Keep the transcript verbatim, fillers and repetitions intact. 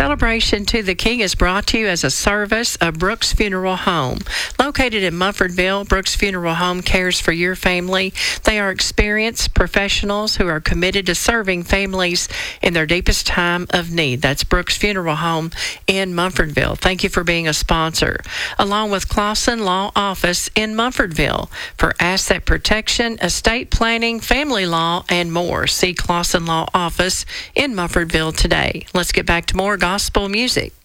Celebration to the King is brought to you as a service of Brooks Funeral Home. Located in Mumfordville, Brooks Funeral Home cares for your family. They are experienced professionals who are committed to serving families in their deepest time of need. That's Brooks Funeral Home in Mumfordville. Thank you for being a sponsor. Along with Clausen Law Office in Mumfordville for asset protection, estate planning, family law, and more. See Clausen Law Office in Mumfordville today. Let's get back to more gospel music.